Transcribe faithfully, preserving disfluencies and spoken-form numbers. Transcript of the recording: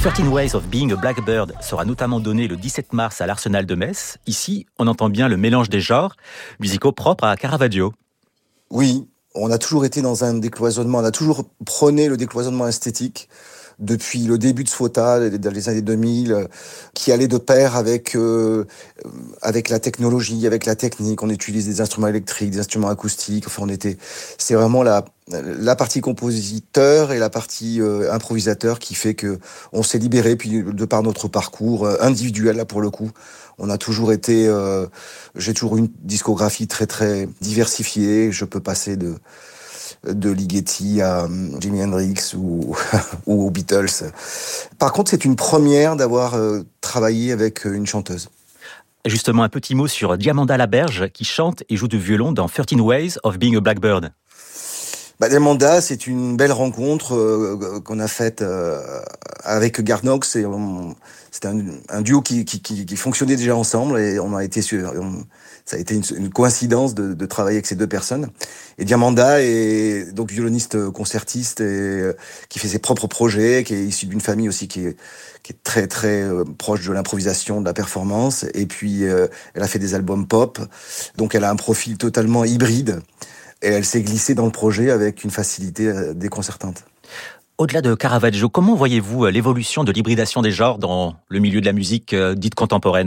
treize Ways of Being a Blackbird sera notamment donné le dix-sept mars à l'Arsenal de Metz. Ici, on entend bien le mélange des genres musicaux propres à Caravaggio. Oui, on a toujours été dans un décloisonnement, on a toujours prôné le décloisonnement esthétique depuis le début de Sfota, dans les années deux mille, qui allait de pair avec euh, avec la technologie, avec la technique. On utilise des instruments électriques, des instruments acoustiques. Enfin, on était, c'est vraiment la la partie compositeur et la partie euh, improvisateur qui fait que on s'est libéré. Puis de par notre parcours euh, individuel, là pour le coup, on a toujours été. Euh, j'ai toujours une discographie très très diversifiée. Je peux passer de de Ligeti à Jimi Hendrix ou, ou aux Beatles. Par contre, c'est une première d'avoir euh, travaillé avec une chanteuse. Justement, un petit mot sur Diamanda Laberge qui chante et joue du violon dans treize Ways of Being a Blackbird. Bah, Diamanda, c'est une belle rencontre euh, qu'on a faite euh, avec Garnox. Et on, c'était un, un duo qui, qui, qui, qui fonctionnait déjà ensemble et on a été sur, on, ça a été une, une coïncidence de, de travailler avec ces deux personnes. Et Diamanda est donc violoniste concertiste et euh, qui fait ses propres projets, qui est issu d'une famille aussi qui est, qui est très très euh, proche de l'improvisation, de la performance. Et puis euh, elle a fait des albums pop, donc elle a un profil totalement hybride. Et elle s'est glissée dans le projet avec une facilité déconcertante. Au-delà de Caravaggio, comment voyez-vous l'évolution de l'hybridation des genres dans le milieu de la musique dite contemporaine ?